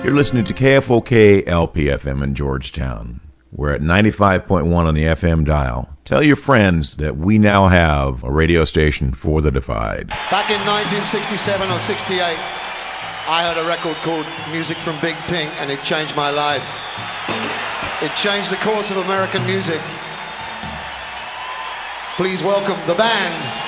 You're listening to KFOK LPFM in Georgetown. We're at 95.1 on the FM dial. Tell your friends that we now have a radio station for the Divide. Back in 1967 or 68, I heard a record called Music from Big Pink, and it changed my life. It changed the course of American music. Please welcome the band.